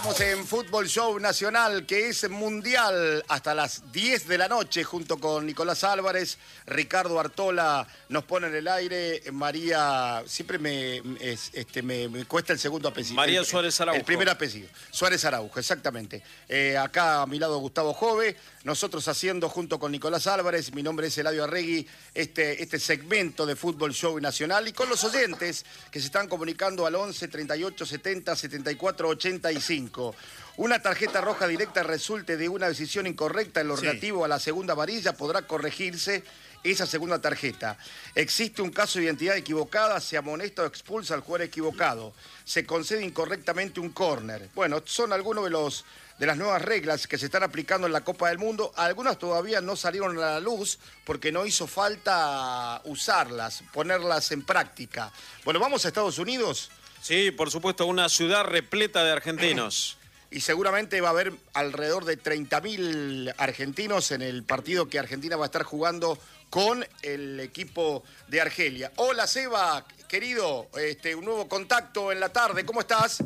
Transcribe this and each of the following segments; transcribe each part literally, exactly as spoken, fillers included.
Estamos en Fútbol Show Nacional, que es mundial, hasta las diez de la noche, junto con Nicolás Álvarez, Ricardo Artola nos pone en el aire, María, siempre me, es, este, me, me cuesta el segundo apellido. María el, Suárez Araujo. El primer apellido, Suárez Araujo, exactamente. Eh, acá a mi lado Gustavo Jove, nosotros haciendo junto con Nicolás Álvarez, mi nombre es Eladio Arregui, este, este segmento de Fútbol Show Nacional, y con los oyentes que se están comunicando al once, treinta y ocho, setenta, setenta y cuatro, ochenta y cinco. Una tarjeta roja directa resulte de una decisión incorrecta en lo Sí. relativo a la segunda amarilla, podrá corregirse esa segunda tarjeta. Existe un caso de identidad equivocada, se amonesta o expulsa al jugador equivocado. Se concede incorrectamente un córner. Bueno, son algunos de los de las nuevas reglas que se están aplicando en la Copa del Mundo. Algunas todavía no salieron a la luz porque no hizo falta usarlas, ponerlas en práctica. Bueno, ¿vamos a Estados Unidos? Sí, por supuesto, una ciudad repleta de argentinos. Y seguramente va a haber alrededor de treinta mil argentinos en el partido que Argentina va a estar jugando con el equipo de Argelia. Hola, Seba, querido, este, un nuevo contacto en la tarde, ¿cómo estás?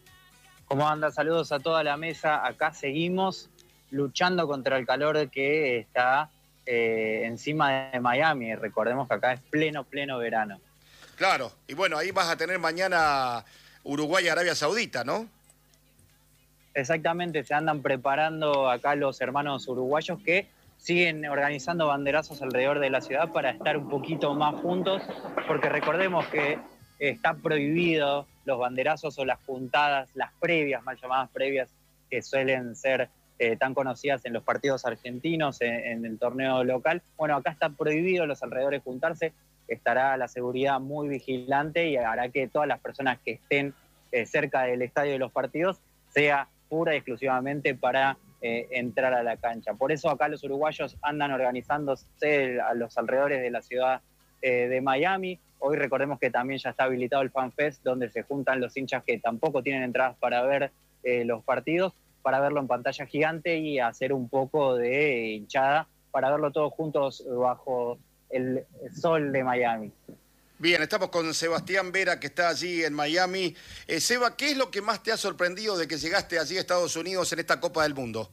¿Cómo anda? Saludos a toda la mesa. Acá seguimos luchando contra el calor que está eh, encima de Miami. Recordemos que acá es pleno, pleno verano. Claro, y bueno, ahí vas a tener mañana Uruguay y Arabia Saudita, ¿no? Exactamente, se andan preparando acá los hermanos uruguayos que siguen organizando banderazos alrededor de la ciudad para estar un poquito más juntos, porque recordemos que está prohibido los banderazos o las juntadas, las previas, mal llamadas previas, que suelen ser eh, tan conocidas en los partidos argentinos, en, en el torneo local. Bueno, acá está prohibido los alrededores juntarse, estará la seguridad muy vigilante y hará que todas las personas que estén eh, cerca del estadio de los partidos sea pura y exclusivamente para eh, entrar a la cancha. Por eso acá los uruguayos andan organizándose a los alrededores de la ciudad eh, de Miami. Hoy recordemos que también ya está habilitado el Fan Fest, donde se juntan los hinchas que tampoco tienen entradas para ver eh, los partidos, para verlo en pantalla gigante y hacer un poco de hinchada, para verlo todos juntos bajo el sol de Miami. Bien, estamos con Sebastián Vera, que está allí en Miami. Eh, Seba, ¿qué es lo que más te ha sorprendido de que llegaste allí a Estados Unidos en esta Copa del Mundo?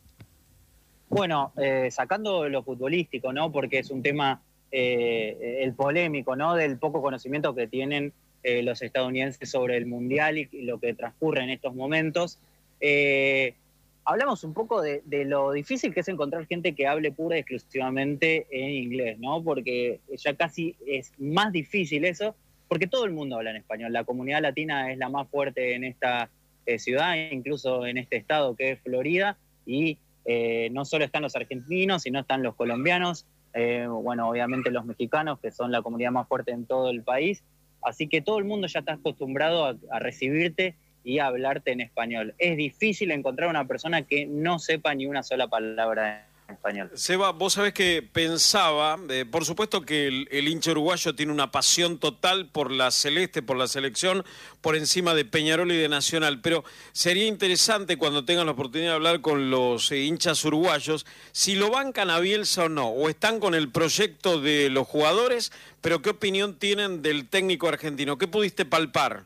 Bueno, eh, sacando lo futbolístico, ¿no? Porque es un tema, eh, el polémico, ¿no? Del poco conocimiento que tienen eh, los estadounidenses sobre el Mundial y, y lo que transcurre en estos momentos. Eh, hablamos un poco de, de lo difícil que es encontrar gente que hable pura y exclusivamente en inglés, ¿no? Porque ya casi es más difícil eso, porque todo el mundo habla en español. La comunidad latina es la más fuerte en esta eh, ciudad, incluso en este estado que es Florida, y eh, no solo están los argentinos, sino están los colombianos, eh, bueno, obviamente los mexicanos, que son la comunidad más fuerte en todo el país. Así que todo el mundo ya está acostumbrado a, a recibirte y a hablarte en español. Es difícil encontrar una persona que no sepa ni una sola palabra en español. Seba, vos sabés que pensaba, eh, por supuesto que el, el hincha uruguayo tiene una pasión total por la celeste, por la selección, por encima de Peñarol y de Nacional, pero sería interesante cuando tengan la oportunidad de hablar con los eh, hinchas uruguayos, si lo bancan a Bielsa o no, o están con el proyecto de los jugadores, pero qué opinión tienen del técnico argentino, ¿qué pudiste palpar?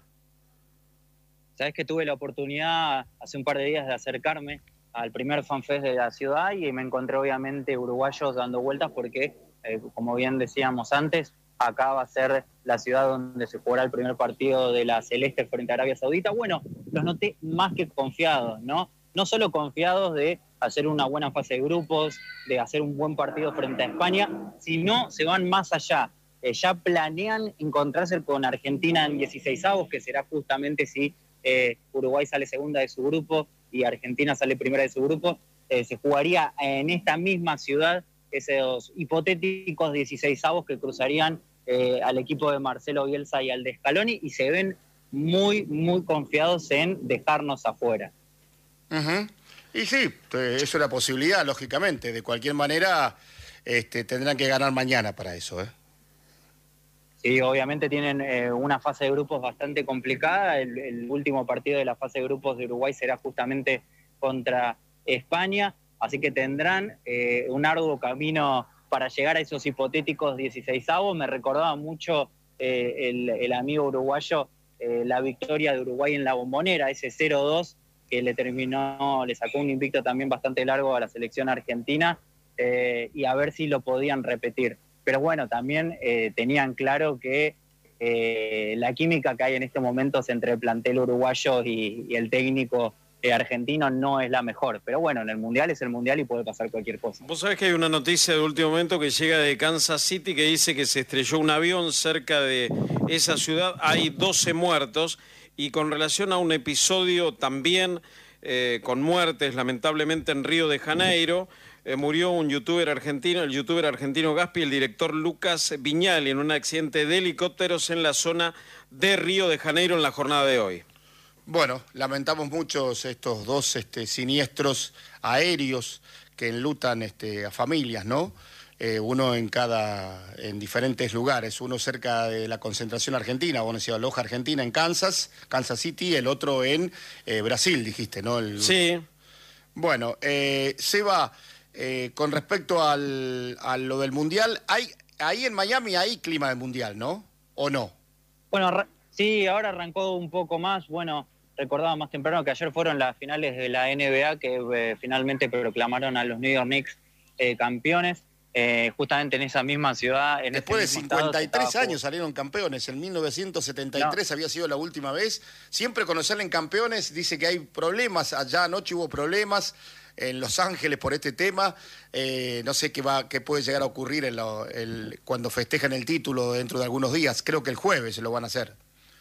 Sabés que tuve la oportunidad hace un par de días de acercarme al primer FanFest de la ciudad y me encontré obviamente uruguayos dando vueltas porque, eh, como bien decíamos antes, acá va a ser la ciudad donde se jugará el primer partido de la Celeste frente a Arabia Saudita. Bueno, los noté más que confiados, ¿no? No solo confiados de hacer una buena fase de grupos, de hacer un buen partido frente a España, sino se van más allá. Eh, ya planean encontrarse con Argentina en dieciseisavos, que será justamente si Eh, Uruguay sale segunda de su grupo y Argentina sale primera de su grupo, eh, se jugaría en esta misma ciudad esos hipotéticos dieciseisavos que cruzarían eh, al equipo de Marcelo Bielsa y al de Scaloni, y se ven muy, muy confiados en dejarnos afuera. Uh-huh. Y sí, es una posibilidad, lógicamente. De cualquier manera, este, tendrán que ganar mañana para eso, ¿eh? Sí, obviamente tienen eh, una fase de grupos bastante complicada. El, el último partido de la fase de grupos de Uruguay será justamente contra España, así que tendrán eh, un arduo camino para llegar a esos hipotéticos dieciseisavos. Me recordaba mucho eh, el, el amigo uruguayo eh, la victoria de Uruguay en la Bombonera, ese cero dos que le terminó, le sacó un invicto también bastante largo a la selección argentina, eh, y a ver si lo podían repetir. Pero bueno, también eh, tenían claro que eh, la química que hay en estos momentos entre el plantel uruguayo y, y el técnico eh, argentino no es la mejor. Pero bueno, en el Mundial es el Mundial y puede pasar cualquier cosa. Vos sabés que hay una noticia de último momento que llega de Kansas City que dice que se estrelló un avión cerca de esa ciudad. Hay doce muertos y con relación a un episodio también eh, con muertes, lamentablemente en Río de Janeiro, eh, murió un youtuber argentino, el youtuber argentino Gaspi, el director Lucas Viñali, en un accidente de helicópteros en la zona de Río de Janeiro en la jornada de hoy. Bueno, lamentamos muchos estos dos este, siniestros aéreos que enlutan este, a familias, ¿no? Eh, uno en cada, en diferentes lugares, uno cerca de la concentración argentina, bueno, decía Loja Argentina en Kansas, Kansas City, el otro en eh, Brasil, dijiste, ¿no? El... Sí. Bueno, eh, Seba, eh, con respecto al, a lo del Mundial, hay, ahí en Miami hay clima de Mundial, ¿no? ¿O no? Bueno, sí, ahora arrancó un poco más, bueno... Recordaba más temprano que ayer fueron las finales de la N B A que eh, finalmente proclamaron a los New York Knicks eh, campeones, eh, justamente en esa misma ciudad. En Después de cincuenta y tres estado, años salieron campeones, en mil novecientos setenta y tres no. había sido la última vez. Siempre cuando salen campeones dice que hay problemas, allá anoche hubo problemas en Los Ángeles por este tema. Eh, no sé qué va, qué puede llegar a ocurrir en lo, el, cuando festejan el título dentro de algunos días, creo que el jueves se lo van a hacer.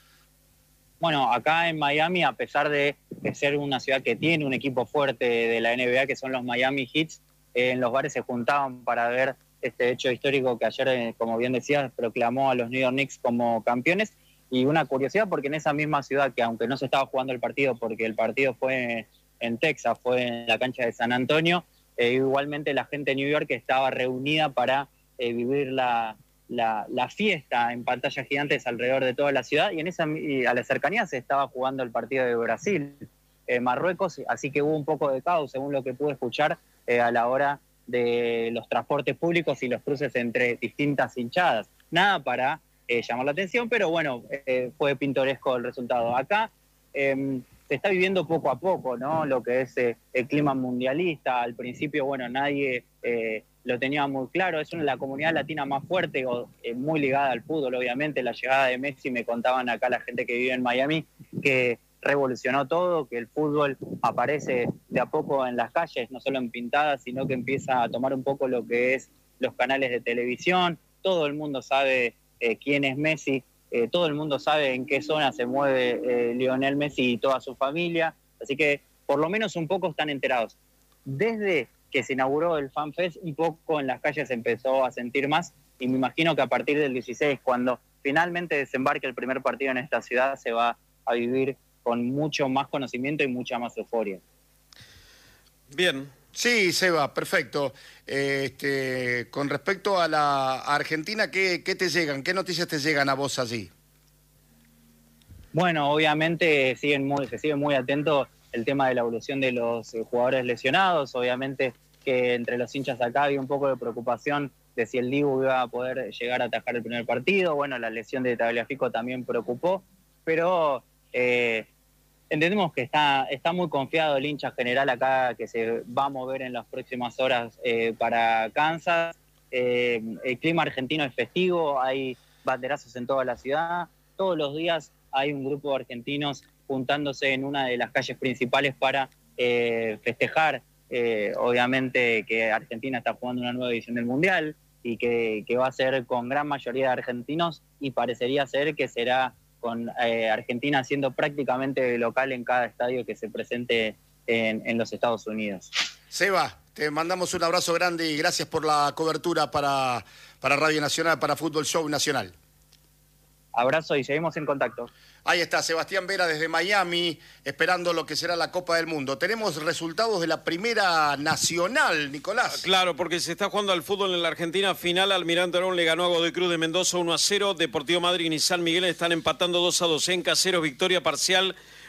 Bueno, acá en Miami, a pesar de, de ser una ciudad que tiene un equipo fuerte de la N B A, que son los Miami Heat, eh, en los bares se juntaban para ver este hecho histórico que ayer, eh, como bien decías, proclamó a los New York Knicks como campeones. Y una curiosidad, porque en esa misma ciudad, que aunque no se estaba jugando el partido, porque el partido fue en Texas, fue en la cancha de San Antonio, eh, igualmente la gente de New York estaba reunida para eh, vivir la... La, la fiesta en pantallas gigantes alrededor de toda la ciudad, y en esa y a la cercanía se estaba jugando el partido de Brasil, eh, Marruecos, así que hubo un poco de caos, según lo que pude escuchar, eh, a la hora de los transportes públicos y los cruces entre distintas hinchadas. Nada para eh, llamar la atención, pero bueno, eh, fue pintoresco el resultado. Acá eh, se está viviendo poco a poco, ¿no? Lo que es eh, el clima mundialista. Al principio, bueno, nadie... Eh, lo tenía muy claro, es una de la comunidad latina más fuerte, o, eh, muy ligada al fútbol, obviamente. La llegada de Messi, me contaban acá la gente que vive en Miami, que revolucionó todo, que el fútbol aparece de a poco en las calles, no solo en pintadas, sino que empieza a tomar un poco lo que es los canales de televisión. Todo el mundo sabe eh, quién es Messi, eh, todo el mundo sabe en qué zona se mueve eh, Lionel Messi y toda su familia, así que por lo menos un poco están enterados. Desde que se inauguró el FanFest, un poco en las calles se empezó a sentir más, y me imagino que a partir del dieciséis, cuando finalmente desembarque el primer partido en esta ciudad, se va a vivir con mucho más conocimiento y mucha más euforia. Bien. Sí, Seba, perfecto. Este, con respecto a la Argentina, ¿qué, qué te llegan? ¿Qué noticias te llegan a vos allí? Bueno, obviamente siguen muy, se sigue muy atento el tema de la evolución de los jugadores lesionados. Obviamente que entre los hinchas acá había un poco de preocupación de si el Dibu iba a poder llegar a atajar el primer partido. Bueno, la lesión de Tagliafico también preocupó, pero eh, entendemos que está, está muy confiado el hincha general acá, que se va a mover en las próximas horas eh, para Kansas. Eh, el clima argentino es festivo, hay banderazos en toda la ciudad. Todos los días hay un grupo de argentinos juntándose en una de las calles principales para eh, festejar, eh, obviamente, que Argentina está jugando una nueva edición del Mundial, y que, que va a ser con gran mayoría de argentinos, y parecería ser que será con eh, Argentina siendo prácticamente local en cada estadio que se presente en, en los Estados Unidos. Seba, te mandamos un abrazo grande y gracias por la cobertura para, para Radio Nacional, para Fútbol Show Nacional. Abrazo y seguimos en contacto. Ahí está Sebastián Vera desde Miami, esperando lo que será la Copa del Mundo. Tenemos resultados de la Primera Nacional, Nicolás. Claro, porque se está jugando al fútbol en la Argentina. Final, Almirante Arón le ganó a Godoy Cruz de Mendoza uno a cero. Deportivo Madrid y San Miguel están empatando dos a dos en Caseros. Victoria parcial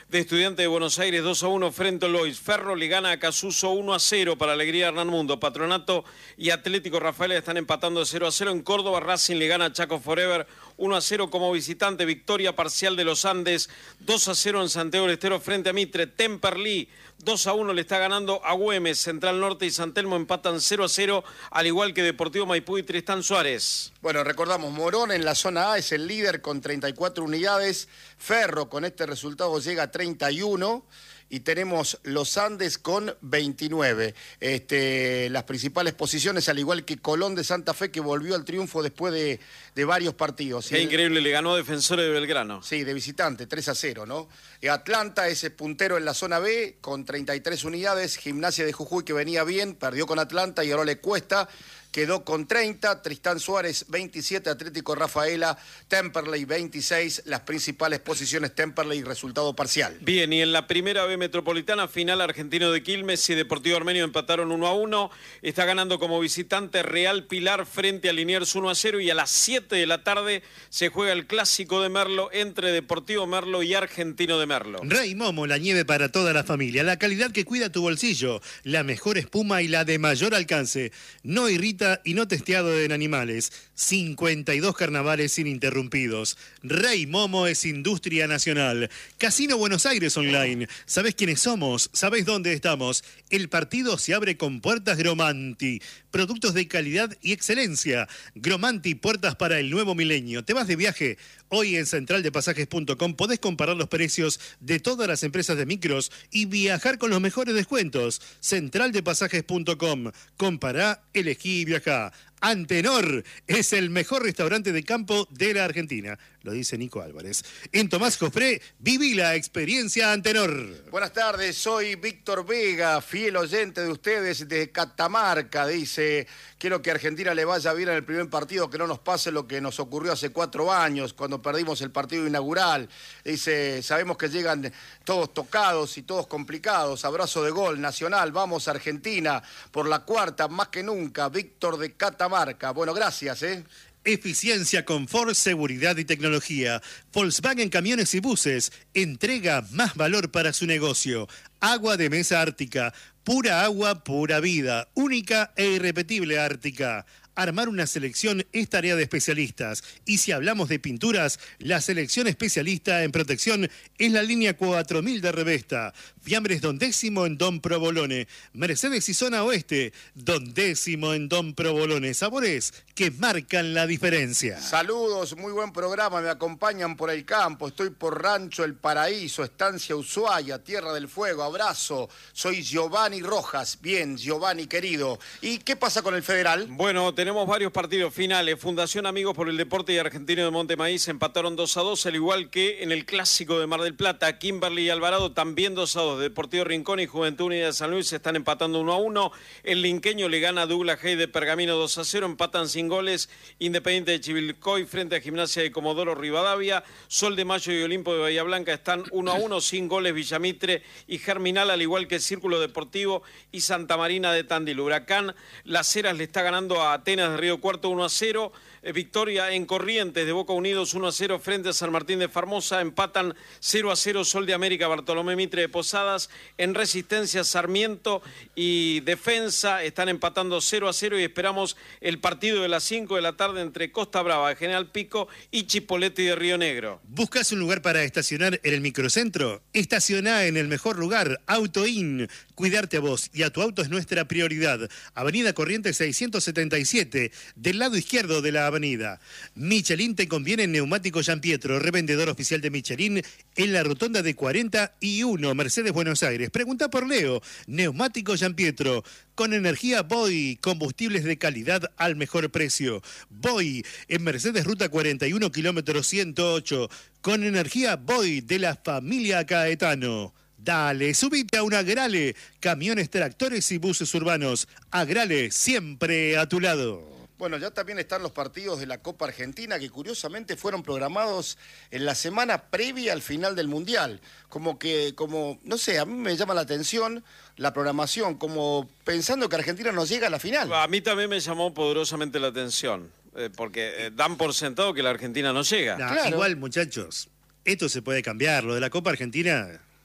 de Estudiantes de Buenos Aires dos a uno frente a Lois. Ferro le gana a Casuso uno a cero para alegría de Hernán Mundo. Patronato y Atlético Rafaela están empatando cero a cero. En Córdoba, Racing le gana a Chaco Forever uno a cero como visitante. Victoria parcial de los Andes dos a cero en Santiago del Estero frente a Mitre. Temperley dos a uno le está ganando a Güemes. Central Norte y San Telmo empatan cero a cero, al igual que Deportivo Maipú y Tristán Suárez. Bueno, recordamos, Morón en la zona A es el líder con treinta y cuatro unidades. Ferro con este resultado llega a treinta y uno. Y tenemos los Andes con veintinueve. Este, las principales posiciones, al igual que Colón de Santa Fe, que volvió al triunfo después de, de varios partidos. Qué increíble, le ganó a Defensores de Belgrano. Sí, de visitante, tres a cero, ¿no? Atlanta es el puntero en la zona B con treinta y tres unidades. Gimnasia de Jujuy, que venía bien, perdió con Atlanta y ahora le cuesta. Quedó con treinta, Tristán Suárez veintisiete, Atlético Rafaela, Temperley veintiséis, las principales posiciones Temperley, resultado parcial. Bien, y en la primera B metropolitana, final Argentino de Quilmes y Deportivo Armenio empataron uno a uno, está ganando como visitante Real Pilar frente a Liniers uno a cero y a las siete de la tarde se juega el clásico de Merlo entre Deportivo Merlo y Argentino de Merlo. Rey Momo, la nieve para toda la familia, la calidad que cuida tu bolsillo, la mejor espuma y la de mayor alcance, no irrita y no testeado en animales. cincuenta y dos carnavales ininterrumpidos. Rey Momo es industria nacional. Casino Buenos Aires Online. ¿Sabés quiénes somos? ¿Sabés dónde estamos? El partido se abre con puertas Gromanti. Productos de calidad y excelencia. Gromanti, puertas para el nuevo milenio. ¿Te vas de viaje? Hoy en central de pasajes punto com podés comparar los precios de todas las empresas de micros y viajar con los mejores descuentos. central de pasajes punto com. Compará, elegí y viajá. Antenor es el mejor restaurante de campo de la Argentina, lo dice Nico Álvarez. En Tomás Jofré, viví la experiencia Antenor. Buenas tardes, soy Víctor Vega, fiel oyente de ustedes de Catamarca. Dice, quiero que Argentina le vaya bien en el primer partido, que no nos pase lo que nos ocurrió hace cuatro años, cuando perdimos el partido inaugural. Dice, sabemos que llegan todos tocados y todos complicados. Abrazo de gol, Nacional, vamos Argentina, por la cuarta, más que nunca. Víctor de Catamarca. Bueno, gracias, ¿eh? Eficiencia, confort, seguridad y tecnología. Volkswagen Camiones y Buses entrega más valor para su negocio. Agua de mesa Ártica. Pura agua, pura vida. Única e irrepetible Ártica. Armar una selección es tarea de especialistas. Y si hablamos de pinturas, la selección especialista en protección es la línea cuatro mil de Revesta. Fiambres Don Décimo en Don Provolone. Mercedes y Zona Oeste, Don Décimo en Don Provolone. Sabores que marcan la diferencia. Saludos, muy buen programa, me acompañan por el campo. Estoy por Rancho El Paraíso, Estancia Ushuaia, Tierra del Fuego. Abrazo, soy Giovanni Rojas. Bien, Giovanni querido. ¿Y qué pasa con el Federal? Bueno, tenemos varios partidos finales. Fundación Amigos por el Deporte y Argentino de Montemaíz empataron dos a dos, al igual que en el Clásico de Mar del Plata. Kimberly y Alvarado también dos a dos. Deportivo Rincón y Juventud Unida de San Luis se están empatando uno a uno. El Linqueño le gana a Douglas Hay de Pergamino dos a cero. Empatan sin goles Independiente de Chivilcoy frente a Gimnasia de Comodoro Rivadavia. Sol de Mayo y Olimpo de Bahía Blanca están uno a uno sin goles Villamitre y Germinal, al igual que Círculo Deportivo y Santa Marina de Tandil. Huracán Las Heras le está ganando a Atenas de Río Cuarto uno a cero. Eh, victoria en Corrientes de Boca Unidos uno a cero frente a San Martín de Formosa. Empatan cero a cero Sol de América Bartolomé Mitre de Posadas. En Resistencia Sarmiento y Defensa están empatando cero a cero y esperamos el partido de las cinco de la tarde entre Costa Brava de General Pico y Chipoleti de Río Negro. ¿Buscas un lugar para estacionar en el microcentro? Estacioná en el mejor lugar, AutoIn. Cuidarte a vos y a tu auto es nuestra prioridad. Avenida Corrientes seiscientos setenta y siete, del lado izquierdo de la avenida. Michelin te conviene en Neumático Gianpietro, revendedor oficial de Michelin en la rotonda de cuarenta y uno, Mercedes Buenos Aires. Pregunta por Leo. Neumático Gianpietro, con energía Boy, combustibles de calidad al mejor precio. Boy, en Mercedes Ruta cuarenta y uno, kilómetro ciento ocho, con energía Boy de la familia Caetano. Dale, subite a un Agrale, camiones, tractores y buses urbanos. Agrale, siempre a tu lado. Bueno, ya también están los partidos de la Copa Argentina que curiosamente fueron programados en la semana previa al final del Mundial. Como que, como, no sé, a mí me llama la atención la programación, como pensando que Argentina no llega a la final. A mí también me llamó poderosamente la atención, eh, porque eh, dan por sentado que la Argentina no llega. Nah, Claro. Igual, muchachos, esto se puede cambiar. Lo de la Copa Argentina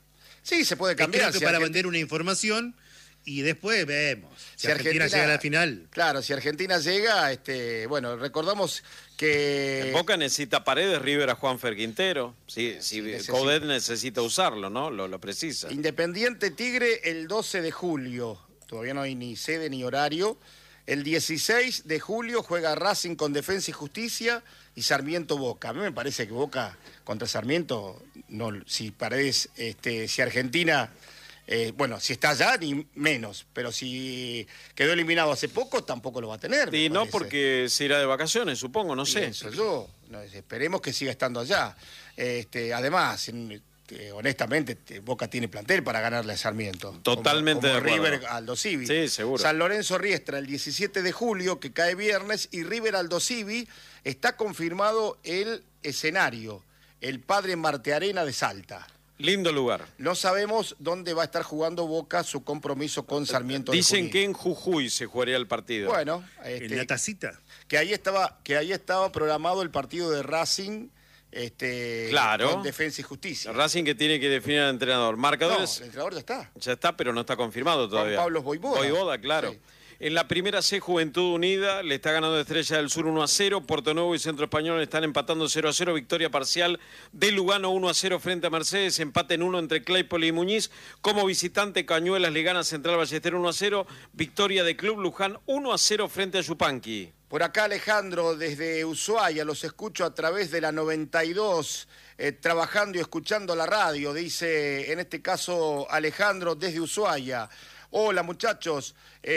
Sí, se puede Es creo cambiar. que si para Argentina- vender una información y después vemos. Si, Si Argentina, Argentina- llega a la final. Claro, si Argentina llega, este, bueno, recordamos que... Boca necesita Paredes, River a Juanfer Quintero. Si, si Sí, necesita. Coudet necesita usarlo, ¿no? Lo, lo precisa. Independiente Tigre el doce de julio. Todavía no hay ni sede ni horario. El dieciséis de julio juega Racing con Defensa y Justicia y Sarmiento Boca. A mí me parece que Boca contra Sarmiento, no, si Paredes, este, si Argentina, eh, bueno, si está allá, ni menos. Pero si quedó eliminado hace poco, tampoco lo va a tener. me Y no parece. porque se irá de vacaciones, supongo, no sé. Pienso yo. No, esperemos que siga estando allá. Este, además, en- eh, honestamente, te- Boca tiene plantel para ganarle a Sarmiento. Totalmente como, como de acuerdo. River Aldo Civi. Sí, seguro. San Lorenzo Riestra el diecisiete de julio, que cae viernes, y River Aldo Civi está confirmado el escenario, el Padre Marte Arena de Salta. Lindo lugar. No sabemos dónde va a estar jugando Boca su compromiso con Sarmiento de Dicen Junín. que en Jujuy se jugaría el partido. Bueno, En este, la tacita. que ahí estaba que ahí estaba programado el partido de Racing, este, Claro. con Defensa y Justicia. Racing que tiene que definir al entrenador. No, Marcadores. el entrenador ya está. Ya está, pero no está confirmado todavía. Pablo Voivoda. Voivoda, claro. Sí. En la primera C, Juventud Unida le está ganando Estrella del Sur uno a cero. Puerto Nuevo y Centro Español están empatando cero a cero. Victoria parcial de Lugano uno a cero frente a Mercedes. Empate en uno entre Claypole y Muñiz. Como visitante, Cañuelas le gana Central Ballester uno a cero. Victoria de Club Luján uno a cero frente a Yupanqui. Por acá Alejandro desde Ushuaia, los escucho a través de la noventa y dos, eh, trabajando y escuchando la radio, dice en este caso Alejandro desde Ushuaia. Hola muchachos,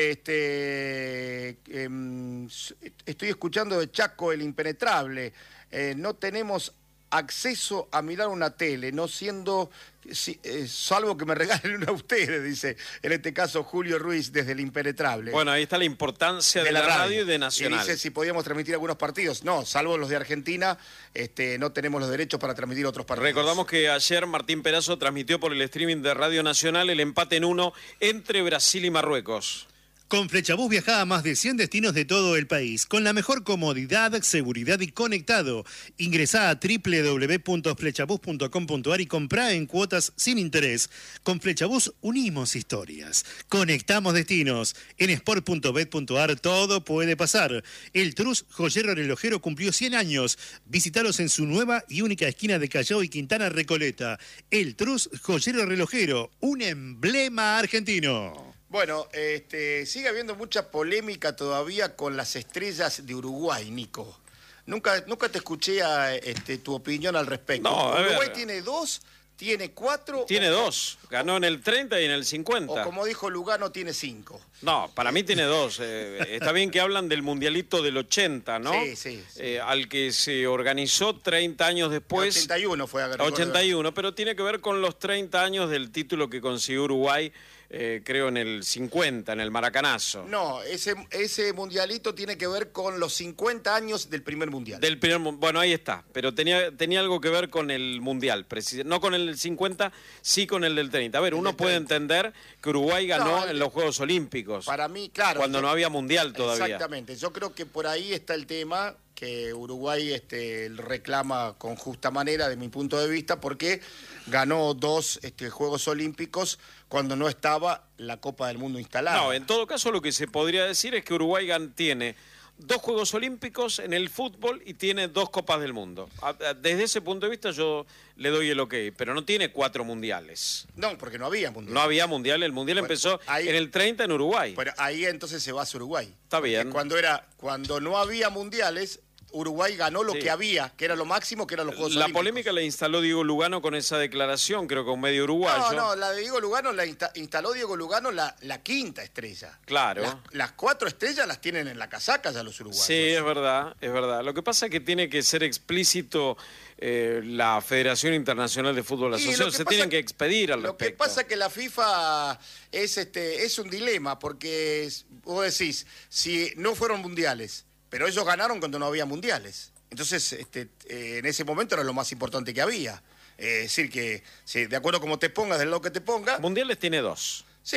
este, em, estoy escuchando de Chaco el Impenetrable. Eh, no tenemos acceso a mirar una tele, no siendo, si- eh, salvo que me regalen una a ustedes, dice en este caso Julio Ruiz desde el Impenetrable. Bueno, ahí está la importancia de, la radio y de Nacional. Y dice si podíamos transmitir algunos partidos. No, salvo los de Argentina, este, no tenemos los derechos para transmitir otros partidos. Recordamos que ayer Martín Perazo transmitió por el streaming de Radio Nacional el empate en uno entre Brasil y Marruecos. Con Flechabús viaja a más de cien destinos de todo el país, con la mejor comodidad, seguridad y conectado. Ingresá a doble u doble u doble u punto flechabús punto com punto a r y comprá en cuotas sin interés. Con Flechabús unimos historias, conectamos destinos. En sport punto bet punto a r todo puede pasar. El Trus Joyero Relojero cumplió cien años. Visítalos en su nueva y única esquina de Callao y Quintana Recoleta. El Trus Joyero Relojero, un emblema argentino. Bueno, este, sigue habiendo mucha polémica todavía con las estrellas de Uruguay, Nico. Nunca, nunca te escuché a, este, tu opinión al respecto. No, a Uruguay ver. tiene dos, tiene cuatro. Tiene o, dos, ganó en el treinta y en el O cincuenta. como dijo Lugano, tiene cinco. No, para mí tiene dos. Eh, está bien que hablan del mundialito del ochenta, ¿no? Sí, sí, sí. Eh, al que se organizó treinta años después. ochenta y uno fue a recuerdo. ochenta y uno, pero tiene que ver con los treinta años del título que consiguió Uruguay, eh, creo en el cincuenta, en el Maracanazo. No, ese, ese mundialito tiene que ver con los cincuenta años del primer mundial. Del primer, mu- bueno, ahí está, pero tenía, tenía algo que ver con el Mundial, precis- no con el del cincuenta, sí con el del treinta. A ver, El uno del puede treinta. entender que Uruguay ganó No, el- en los Juegos Olímpicos, Para mí, claro. cuando yo- no había Mundial todavía. Exactamente. Yo creo que por ahí está el tema que Uruguay este, reclama con justa manera, de mi punto de vista, porque ganó dos este, Juegos Olímpicos cuando no estaba la Copa del Mundo instalada. No, en todo caso lo que se podría decir es que Uruguay gan- tiene dos Juegos Olímpicos en el fútbol y tiene dos Copas del Mundo. A- a- Desde ese punto de vista yo le doy el ok, pero no tiene cuatro mundiales. No, porque no había Mundial. No había Mundial, el Mundial Bueno, empezó ahí- en el treinta en Uruguay. Pero ahí entonces se va hacia Uruguay. Está Porque bien. Cuando, era, cuando no había Mundiales, Uruguay ganó lo Sí. que había, que era lo máximo, que eran los Juegos La Olímpicos. polémica la instaló Diego Lugano con esa declaración, creo que un medio uruguayo. No, no, la de Diego Lugano la insta- instaló Diego Lugano la, la quinta estrella. Claro. Las, las cuatro estrellas las tienen en la casaca ya los uruguayos. Sí, es verdad, es verdad. Lo que pasa es que tiene que ser explícito eh, la Federación Internacional de Fútbol Y Asociado. lo que Se pasa- tienen que expedir al Lo que respecto. pasa es que la FIFA es este es un dilema, porque es- vos decís, si no fueron mundiales, pero ellos ganaron cuando no había mundiales. Entonces, este, eh, en ese momento era lo más importante que había. Eh, es decir, que si, de acuerdo como te pongas, del lado que te ponga, Mundiales tiene dos. sí,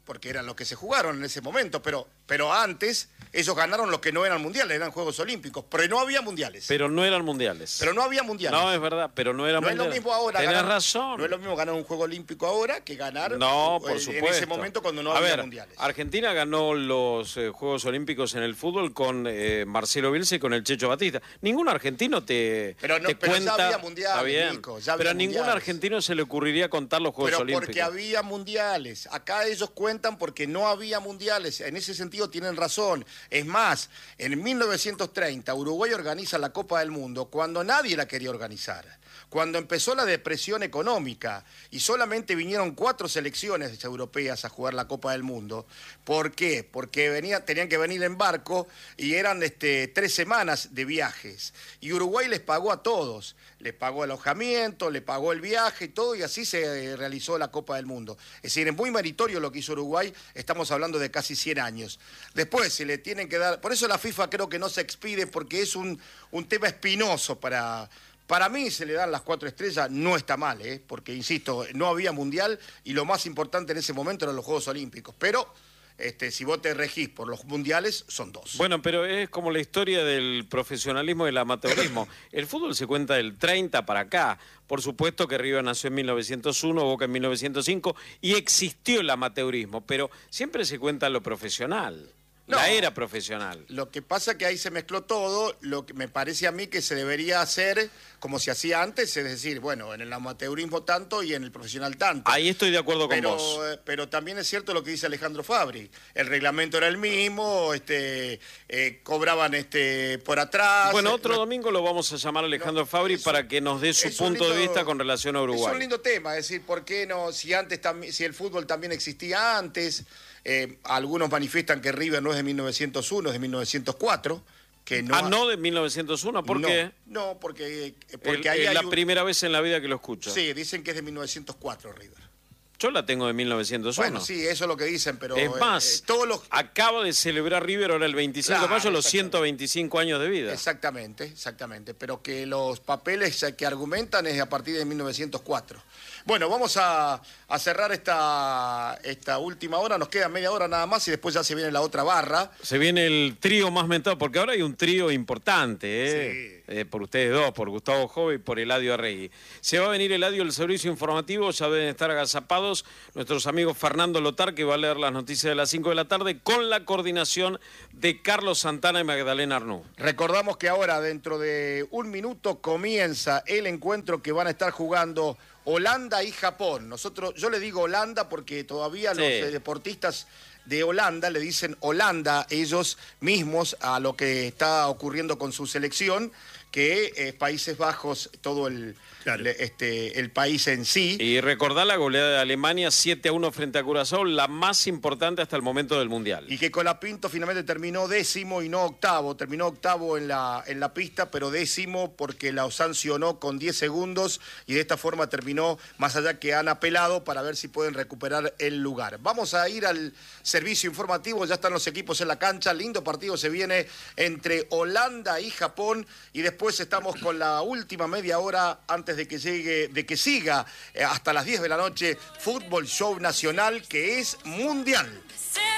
porque eran los que se jugaron en ese momento, pero, pero antes ellos ganaron los que no eran mundiales, eran Juegos Olímpicos, pero no había mundiales. Pero no eran mundiales. Pero no había mundiales. No, es verdad, pero no eran no mundiales. No es lo mismo ahora. Tenés ganar, razón. No es lo mismo ganar un Juego Olímpico ahora que ganar no, por en, supuesto. en ese momento cuando no A había ver, mundiales. Argentina ganó los eh, Juegos Olímpicos en el fútbol con eh, Marcelo Bielsa y con el Checho Batista. Ningún argentino te, pero no, te pero cuenta... ya había mundiales, Está bien, Nico, ya había pero a mundiales. ningún argentino se le ocurriría contar los Juegos pero Olímpicos. Porque había mundiales. Acá ellos cuentan porque no había mundiales. En ese sentido tienen razón. Es más, en mil novecientos treinta Uruguay organiza la Copa del Mundo cuando nadie la quería organizar. Cuando empezó la depresión económica y solamente vinieron cuatro selecciones europeas a jugar la Copa del Mundo. ¿Por qué? Porque venía, tenían que venir en barco y eran este, tres semanas de viajes. Y Uruguay les pagó a todos. Les pagó alojamiento, le pagó el viaje y todo, y así se realizó la Copa del Mundo. Es decir, es muy meritorio lo que hizo Uruguay, estamos hablando de casi cien años. Después se le tienen que dar... Por eso la FIFA creo que no se expide, porque es un, un tema espinoso para... Para mí se le dan las cuatro estrellas, no está mal, ¿eh? Porque, insisto, no había mundial y lo más importante en ese momento eran los Juegos Olímpicos. Pero este, si vos te regís por los mundiales, son dos. Bueno, pero es como la historia del profesionalismo y el amateurismo. El fútbol se cuenta del treinta para acá. Por supuesto que River nació en mil novecientos uno, Boca en mil novecientos cinco y existió el amateurismo, pero siempre se cuenta lo profesional. No, la era profesional. Lo que pasa es que ahí se mezcló todo, lo que me parece a mí que se debería hacer como se hacía antes, es decir, bueno, en el amateurismo tanto y en el profesional tanto. Ahí estoy de acuerdo con pero, vos. eh, Pero también es cierto lo que dice Alejandro Fabri, el reglamento era el mismo, este, eh, cobraban este, por atrás. Bueno, otro no, domingo lo vamos a llamar a Alejandro no, Fabri es, para que nos dé su punto lindo, de vista con relación a Uruguay. Es un lindo tema, es decir, ¿por qué no? Si antes también, si el fútbol también existía antes... Eh, algunos manifiestan que River no es de mil novecientos uno, es de mil novecientos cuatro. Que no ah, ha... no de mil novecientos uno, ¿por no, qué? No, porque... porque el, ahí es hay la un... primera vez en la vida que lo escucho. Sí, dicen que es de mil novecientos cuatro River. Yo la tengo de mil novecientos uno. Bueno, sí, eso es lo que dicen, pero... Es más, eh, todos los... acaba de celebrar River ahora el veinticinco de Claro, mayo los ciento veinticinco años de vida. Exactamente, exactamente. Pero que los papeles que argumentan es a partir de mil novecientos cuatro. Bueno, vamos a, a cerrar esta, esta última hora. Nos queda media hora nada más y después ya se viene la otra barra. Se viene el trío más mentado, porque ahora hay un trío importante, ¿eh? Sí. Eh, por ustedes dos, por Gustavo Jove y por Eladio Arregui. Se va a venir Eladio el servicio informativo, ya deben estar agazapados nuestros amigos Fernando Lotar, que va a leer las noticias de las cinco de la tarde, con la coordinación de Carlos Santana y Magdalena Arnú. Recordamos que ahora, dentro de un minuto, comienza el encuentro que van a estar jugando Holanda y Japón. Nosotros, yo le digo Holanda porque todavía sí. los eh, deportistas de Holanda le dicen Holanda ellos mismos a lo que está ocurriendo con su selección, que eh, Países Bajos, todo el, claro. le, este, el país en sí. Y recordar la goleada de Alemania siete a uno frente a Curazao, la más importante hasta el momento del Mundial. Y que Colapinto finalmente terminó décimo y no octavo, terminó octavo en la, en la pista, pero décimo porque la sancionó con diez segundos y de esta forma terminó, más allá que han apelado para ver si pueden recuperar el lugar. Vamos a ir al servicio informativo, ya están los equipos en la cancha, lindo partido se viene entre Holanda y Japón y después estamos con la última media hora antes de que llegue, de que siga eh, hasta las diez de la noche, Fútbol Show Nacional, que es mundial. Say